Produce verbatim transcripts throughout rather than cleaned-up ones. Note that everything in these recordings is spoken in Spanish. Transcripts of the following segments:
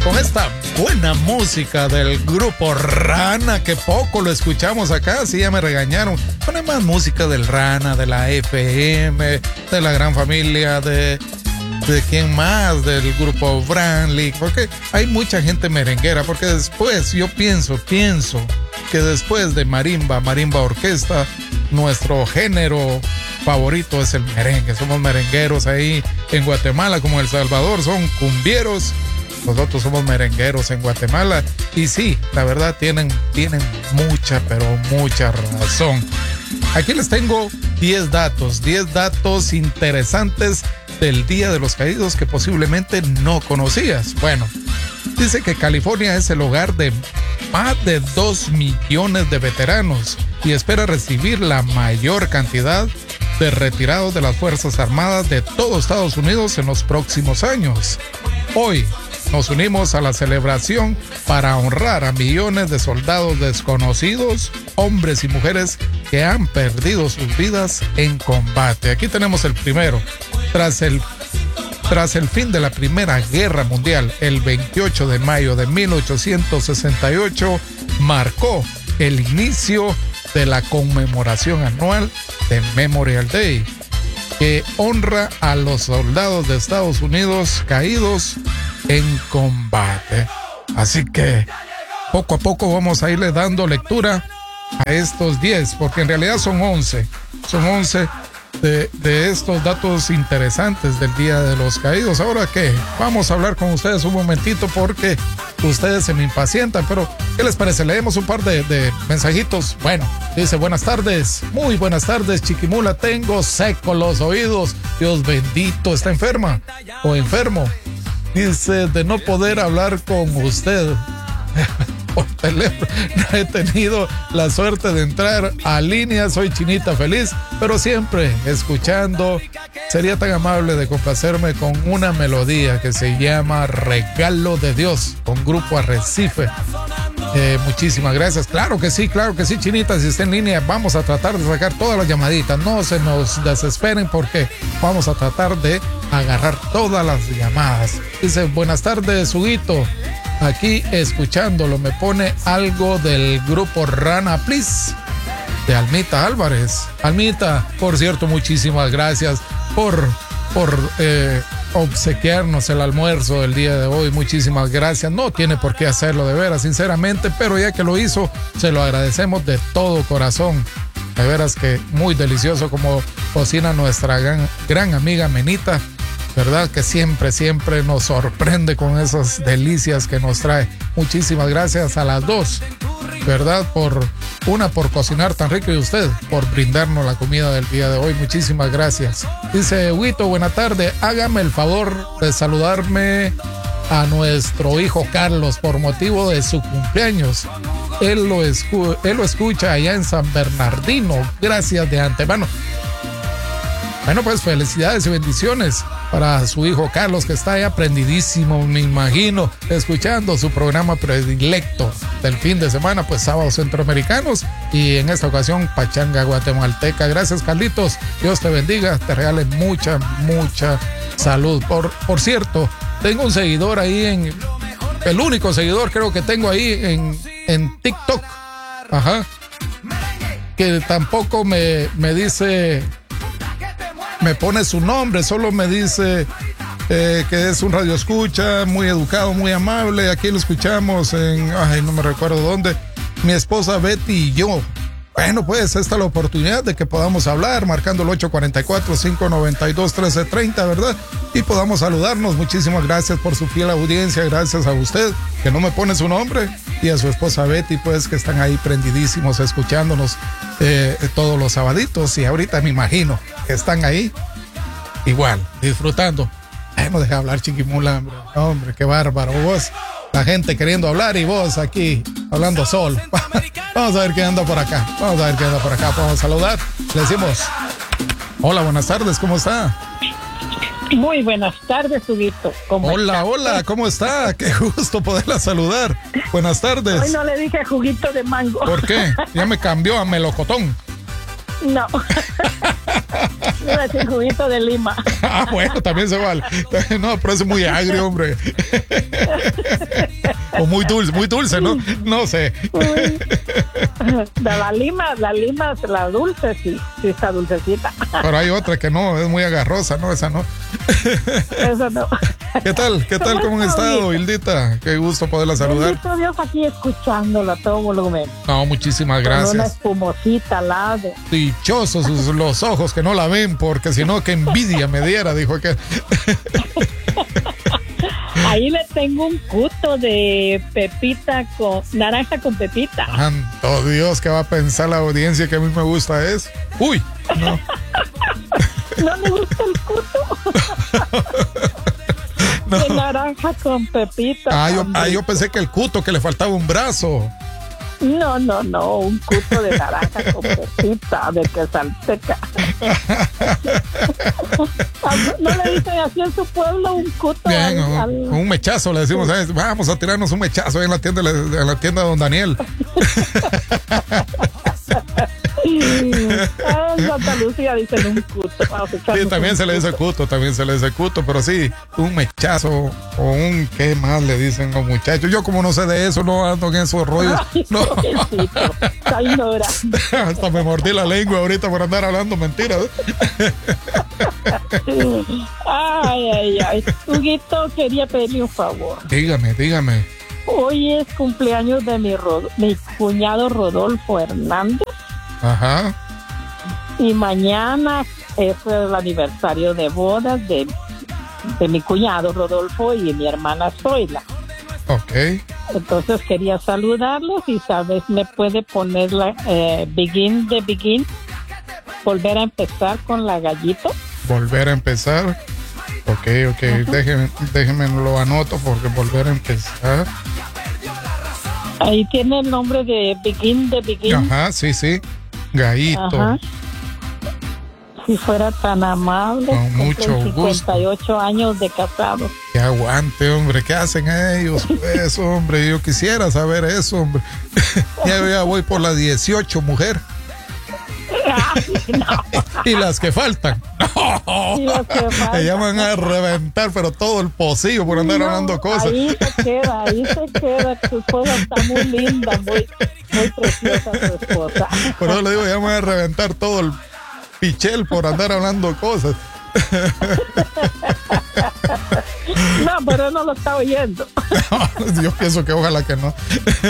con esta buena música del grupo Rana, que poco lo escuchamos acá, sí ya me regañaron. Pone más música del Rana, de la F M, de la gran familia, de, de quién más, del grupo Branly, porque hay mucha gente merenguera, porque después yo pienso, pienso que después de marimba, marimba orquesta, nuestro género favorito es el merengue. Somos merengueros ahí en Guatemala, como El Salvador son cumbieros. Nosotros somos merengueros en Guatemala. Y sí, la verdad tienen, tienen mucha, pero mucha razón. Aquí les tengo diez datos, diez datos interesantes del Día de los Caídos que posiblemente no conocías. Bueno, dice que California es el hogar de más de dos millones de veteranos y espera recibir la mayor cantidad de retirados de las Fuerzas Armadas de todo Estados Unidos en los próximos años. Hoy nos unimos a la celebración para honrar a millones de soldados desconocidos, hombres y mujeres que han perdido sus vidas en combate. Aquí tenemos el primero. Tras el, tras el fin de la Primera Guerra Mundial, el veintiocho de mayo de mil ochocientos sesenta y ocho marcó el inicio de la conmemoración anual de Memorial Day, que honra a los soldados de Estados Unidos caídos en combate. Así que poco a poco vamos a irle dando lectura a estos diez, porque en realidad son once. Son once de, de estos datos interesantes del Día de los Caídos. Ahora que vamos a hablar con ustedes un momentito porque ustedes se me impacientan, pero ¿qué les parece? Leemos un par de, de mensajitos. Bueno, dice: buenas tardes, muy buenas tardes, Chiquimula, tengo secos los oídos, Dios bendito. ¿Está enferma o enfermo? Dice: de no poder hablar con usted por teléfono, no he tenido la suerte de entrar a línea, soy Chinita Feliz, pero siempre escuchando. Sería tan amable de complacerme con una melodía que se llama Regalo de Dios, con Grupo Arrecife. Eh, muchísimas gracias. Claro que sí, claro que sí, Chinita, si está en línea, vamos a tratar de sacar todas las llamaditas. No se nos desesperen porque vamos a tratar de agarrar todas las llamadas. Dice: buenas tardes, Huguito. Aquí escuchándolo, me pone algo del grupo Rana, please, de Almita Álvarez. Almita, por cierto, muchísimas gracias por, por eh, obsequiarnos el almuerzo del día de hoy. Muchísimas gracias. No tiene por qué hacerlo, de veras, sinceramente, pero ya que lo hizo, se lo agradecemos de todo corazón. De veras que muy delicioso como cocina nuestra gran, gran amiga Menita. ¿Verdad? Que siempre, siempre nos sorprende con esas delicias que nos trae. Muchísimas gracias a las dos, ¿verdad? Por una, por cocinar tan rico, y usted por brindarnos la comida del día de hoy. Muchísimas gracias. Dice: Huito, buena tarde. Hágame el favor de saludarme a nuestro hijo Carlos por motivo de su cumpleaños. Él lo, escu- él lo escucha allá en San Bernardino. Gracias de antemano. Bueno, pues felicidades y bendiciones para su hijo Carlos, que está ahí aprendidísimo, me imagino, escuchando su programa predilecto del fin de semana, pues Sábados Centroamericanos, y en esta ocasión Pachanga Guatemalteca. Gracias, Carlitos, Dios te bendiga, te regale mucha, mucha salud. Por, por cierto, tengo un seguidor ahí en, el único seguidor creo que tengo ahí en, en TikTok, ajá, que tampoco me, me dice... me pone su nombre, solo me dice eh, que es un radio escucha, muy educado, muy amable. Aquí lo escuchamos en, ay, no me recuerdo dónde, mi esposa Betty y yo. Bueno, pues esta es la oportunidad de que podamos hablar, marcando el ocho cuatro cuatro, cinco nueve dos, uno tres tres cero, ¿verdad? Y podamos saludarnos. Muchísimas gracias por su fiel audiencia, gracias a usted, que no me pone su nombre, y a su esposa Betty, pues, que están ahí prendidísimos, escuchándonos eh, todos los sabaditos, y ahorita me imagino que están ahí, igual, disfrutando. Ay, no deja hablar, Chiquimula, hombre, hombre, qué bárbaro, vos, la gente queriendo hablar y vos aquí hablando solo. Vamos a ver quién anda por acá, vamos a ver quién anda por acá, vamos a saludar. Le decimos: hola, buenas tardes, ¿cómo está? Muy buenas tardes, Huguito. Hola, está? hola, ¿cómo está? Qué gusto poderla saludar. Buenas tardes. Hoy no le dije juguito de mango. ¿Por qué? Ya me cambió a melocotón. No. Iba a decir juguito de lima. Ah, bueno, también se vale. No, pero es muy agrio, hombre. O muy dulce, muy dulce, ¿no? No sé. Uy. De la lima, la lima, la dulce, sí, sí está dulcecita. Pero hay otra que no, es muy agarrosa, ¿no? Esa no. Eso no. ¿Qué tal? ¿Qué tal? ¿Cómo han estado, Hildita? Qué gusto poderla saludar. Bendito Dios, aquí escuchándolo a todo volumen. No, muchísimas Con una gracias. espumosita al lado. Dichosos sus- los ojos que no la ven, porque si no, qué envidia me diera, dijo que. Ahí le tengo un cuto de pepita con naranja con pepita. Santo Dios, ¿qué va a pensar la audiencia que a mí me gusta eso? Uy, no. ¿No le gusta el cuto? No. De naranja con pepita. Ah, yo, también. ah, yo pensé que el cuto, que le faltaba un brazo. No, no, no, un cuto de naranja con pepita de quesalteca. ¿No le dicen así en su pueblo un cuto? Bien, al- un, al- un mechazo, le decimos, ¿sabes? Vamos a tirarnos un mechazo ahí en la tienda, en la tienda de don Daniel. Ah, en Santa Lucía dicen un cuto. Vamos a Sí, echarnos también un se le dice cuto, también se le dice cuto, pero sí, un mechazo o un, ¿qué más le dicen los muchachos? Yo como no sé de eso, no ando en esos rollos. Ay, No. pobrecito, está ignorante. Hasta me mordí la lengua ahorita por andar hablando mentiras. Ay, ay, ay. Huguito, quería pedirle un favor. Dígame, dígame. Hoy es cumpleaños de mi, Ro- mi cuñado Rodolfo Hernández Ajá. y mañana es el aniversario de bodas de, de mi cuñado Rodolfo y mi hermana Zoila. Ok. Entonces quería saludarlos y sabes, me puede poner la eh, Begin de Begin, volver a empezar con la gallito. Volver a empezar. Ok, ok. Déjenme, déjenme lo anoto porque volver a empezar. Ahí tiene el nombre de Begin de Begin. Ajá, sí, sí. Gaito. Ajá. Si fuera tan amable, Con cumplen mucho gusto. cincuenta y ocho años de casado. Que aguante, hombre. ¿Qué hacen ellos? Pues, hombre, yo quisiera saber eso, hombre. Ya, ya voy por las dieciocho, mujer. Ay, no. Y las que faltan. Y las que faltan. Me llaman a reventar, pero todo el pocillo por andar No, hablando cosas. Ahí se queda, ahí se queda. Tu esposa está muy linda, muy, muy preciosa tu esposa. Por eso le digo, ya me van a reventar todo el pichel por andar hablando cosas. No, pero él no lo está oyendo. Yo pienso que ojalá que no.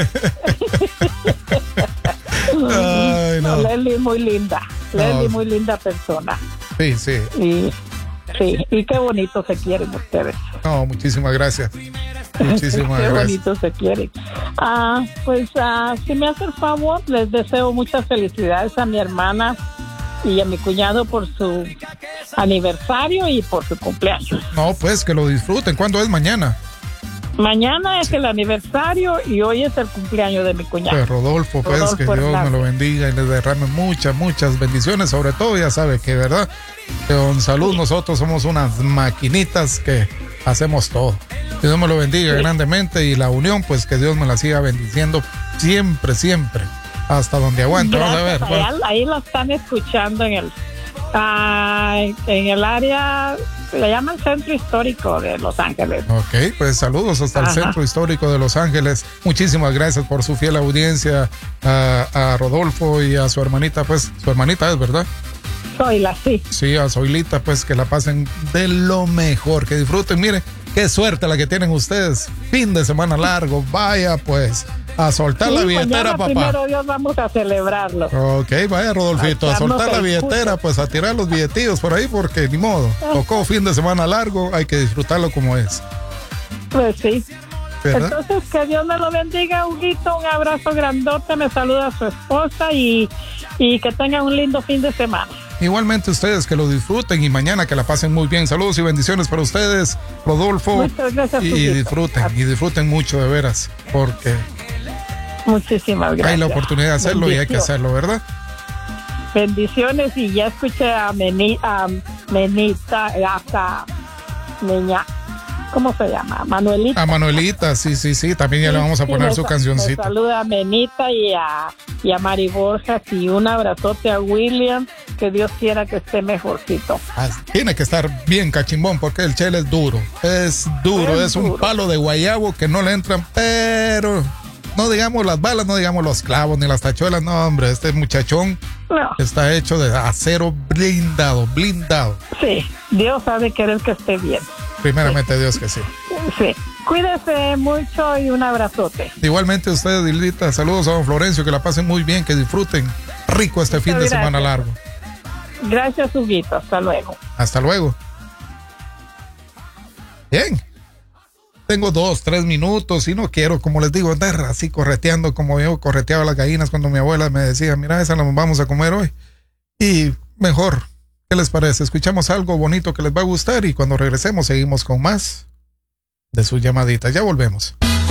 Ay, No, no. Leslie es muy linda. Leslie No. muy linda persona. Sí, sí. Y sí, y qué bonito se quieren ustedes. No, muchísimas gracias. Muchísimas Qué gracias. bonito se quieren. Ah, pues ah, si me hace el favor, les deseo muchas felicidades a mi hermana y a mi cuñado por su aniversario y por su cumpleaños. No, pues que lo disfruten. ¿Cuándo es mañana? Mañana es el aniversario y hoy es el cumpleaños de mi cuñado. Pues Rodolfo, pues Rodolfo que Dios Hernández. me lo bendiga y le derrame muchas, muchas bendiciones. Sobre todo, ya sabe que, ¿verdad? Que con salud nosotros somos unas maquinitas que hacemos todo. Que Dios me lo bendiga Sí. grandemente y la unión, pues que Dios me la siga bendiciendo siempre, siempre. Hasta donde aguante. Vamos a ver. Gracias, Bueno, allá- ahí lo están escuchando en el ah, en el área, le llaman Centro Histórico de Los Ángeles. ok, pues saludos hasta el Ajá. Centro Histórico de Los Ángeles. Muchísimas gracias por su fiel audiencia a, a Rodolfo y a su hermanita, pues su hermanita es, ¿verdad? Soy la sí. Sí, a Zoilita, pues que la pasen de lo mejor, que disfruten. Mire, qué suerte la que tienen ustedes. Fin de semana largo, vaya pues a soltar la Sí, billetera, mañana, papá. primero Dios, vamos a celebrarlo. Ok, vaya Rodolfito, a Echarnos soltar la el billetera, pues a tirar los billetillos por ahí, porque ni modo. Tocó fin de semana largo, hay que disfrutarlo como es. Pues sí. ¿Verdad? Entonces, que Dios me lo bendiga, Huguito. Un abrazo grandote. Me saluda a su esposa y, y que tengan un lindo fin de semana. Igualmente ustedes que lo disfruten y mañana que la pasen muy bien. Saludos y bendiciones para ustedes, Rodolfo. Muchas gracias, Y, y Huguito. disfruten, y disfruten mucho de veras, porque Muchísimas gracias. hay la oportunidad de hacerlo y hay que Bendición. hacerlo, ¿verdad? Bendiciones y ya escuché a, Meni, a Menita, hasta Niña. ¿cómo se llama? Manuelita. A Manuelita, sí, sí, sí, también ya Sí, le vamos a sí, poner me su sa- cancioncita. me saluda a Menita y a, y a Mari Borjas y un abrazote a William, que Dios quiera que esté mejorcito. Ah, tiene que estar bien cachimbón porque el chele es duro, es duro, es, Es un duro. palo de guayabo que no le entran, pero no digamos las balas, no digamos los clavos ni las tachuelas, no hombre, este muchachón No, está hecho de acero blindado, blindado. sí, Dios ha de querer que esté bien. Primeramente Dios que sí. Sí, cuídese mucho y un abrazote. Igualmente ustedes, Dildita, saludos a don Florencio, que la pasen muy bien, que disfruten rico este fin de Muchas semana gracias. largo. Gracias, Huguito. Hasta luego. Hasta luego. Bien. Tengo dos, tres minutos y no quiero, como les digo, andar así correteando como yo correteaba las gallinas cuando mi abuela me decía, mira, esa la vamos a comer hoy. Y mejor, ¿qué les parece? Escuchamos algo bonito que les va a gustar y cuando regresemos seguimos con más de sus llamaditas. Ya volvemos.